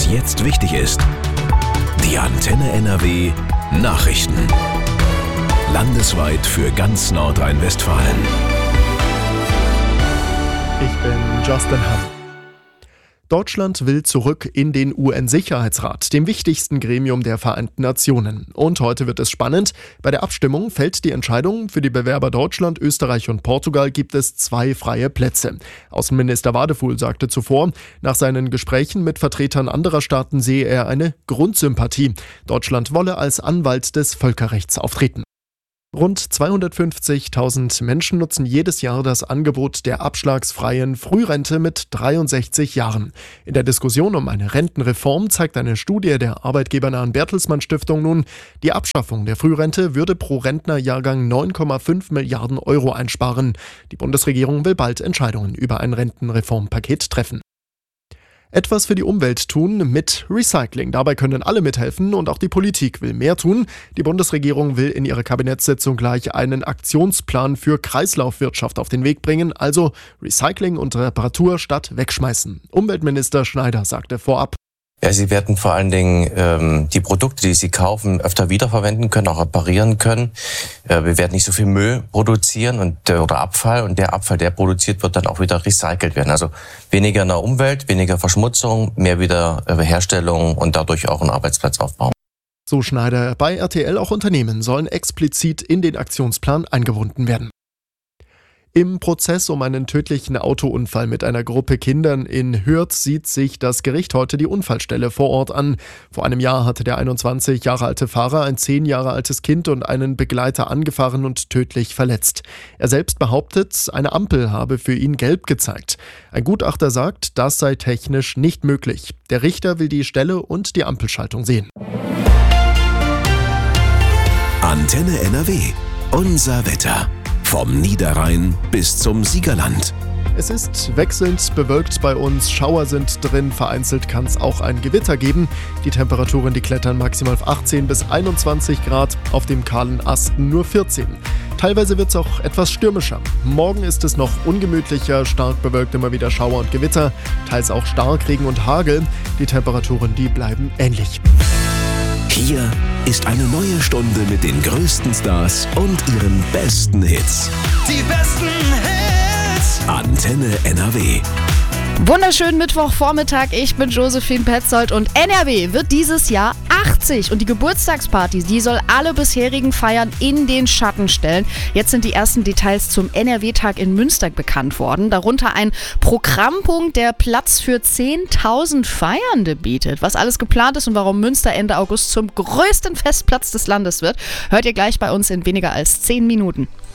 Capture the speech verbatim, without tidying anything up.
jetzt wichtig ist. Die Antenne N R W Nachrichten. Landesweit für ganz Nordrhein-Westfalen. Ich bin Justin Hamm. Deutschland will zurück in den U N-Sicherheitsrat, dem wichtigsten Gremium der Vereinten Nationen. Und heute wird es spannend. Bei der Abstimmung fällt die Entscheidung. Für die Bewerber Deutschland, Österreich und Portugal gibt es zwei freie Plätze. Außenminister Wadefuhl sagte zuvor, nach seinen Gesprächen mit Vertretern anderer Staaten sehe er eine Grundsympathie. Deutschland wolle als Anwalt des Völkerrechts auftreten. Rund zweihundertfünfzigtausend Menschen nutzen jedes Jahr das Angebot der abschlagsfreien Frührente mit dreiundsechzig Jahren. In der Diskussion um eine Rentenreform zeigt eine Studie der arbeitgebernahen Bertelsmann Stiftung nun, die Abschaffung der Frührente würde pro Rentnerjahrgang neun Komma fünf Milliarden Euro einsparen. Die Bundesregierung will bald Entscheidungen über ein Rentenreformpaket treffen. Etwas für die Umwelt tun mit Recycling. Dabei können alle mithelfen und auch die Politik will mehr tun. Die Bundesregierung will in ihrer Kabinettssitzung gleich einen Aktionsplan für Kreislaufwirtschaft auf den Weg bringen, also Recycling und Reparatur statt wegschmeißen. Umweltminister Schneider sagte vorab: Ja, Sie werden vor allen Dingen ähm, die Produkte, die Sie kaufen, öfter wiederverwenden können, auch reparieren können. Äh, wir werden nicht so viel Müll produzieren und äh, oder Abfall, und der Abfall, der produziert wird, dann auch wieder recycelt werden. Also weniger in der Umwelt, weniger Verschmutzung, mehr Wiederherstellung und dadurch auch einen Arbeitsplatzaufbau. So Schneider. Bei R T L auch Unternehmen sollen explizit in den Aktionsplan eingebunden werden. Im Prozess um einen tödlichen Autounfall mit einer Gruppe Kindern in Hürth sieht sich das Gericht heute die Unfallstelle vor Ort an. Vor einem Jahr hatte der einundzwanzig Jahre alte Fahrer ein zehn Jahre altes Kind und einen Begleiter angefahren und tödlich verletzt. Er selbst behauptet, eine Ampel habe für ihn gelb gezeigt. Ein Gutachter sagt, das sei technisch nicht möglich. Der Richter will die Stelle und die Ampelschaltung sehen. Antenne N R W. Unser Wetter. Vom Niederrhein bis zum Siegerland. Es ist wechselnd bewölkt bei uns, Schauer sind drin, vereinzelt kann es auch ein Gewitter geben. Die Temperaturen, die klettern maximal auf achtzehn bis einundzwanzig Grad, auf dem kahlen Asten nur vierzehn. Teilweise wird es auch etwas stürmischer. Morgen ist es noch ungemütlicher, stark bewölkt, immer wieder Schauer und Gewitter, teils auch Starkregen und Hagel. Die Temperaturen, die bleiben ähnlich. Hier ist eine neue Stunde mit den größten Stars und ihren besten Hits. Die besten Hits! Antenne N R W. Wunderschönen Mittwochvormittag, ich bin Josephine Petzold und N R W wird dieses Jahr achtzig und die Geburtstagsparty, die soll alle bisherigen Feiern in den Schatten stellen. Jetzt sind die ersten Details zum N R W-Tag in Münster bekannt worden, darunter ein Programmpunkt, der Platz für zehntausend Feiernde bietet. Was alles geplant ist und warum Münster Ende August zum größten Festplatz des Landes wird, hört ihr gleich bei uns in weniger als zehn Minuten.